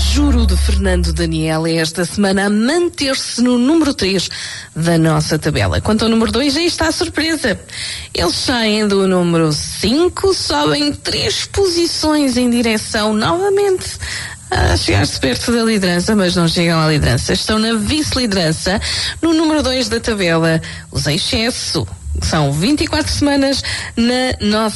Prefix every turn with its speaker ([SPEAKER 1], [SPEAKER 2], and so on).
[SPEAKER 1] Juro, de Fernando Daniel, é esta semana a manter-se no número 3 da nossa tabela. Quanto ao número 2, aí está a surpresa. Eles saem do número 5, sobem 3 posições em direção novamente a chegar-se perto da liderança, mas não chegam à liderança. Estão na vice-liderança, no número 2 da tabela, os Excesso. São 24 semanas na nossa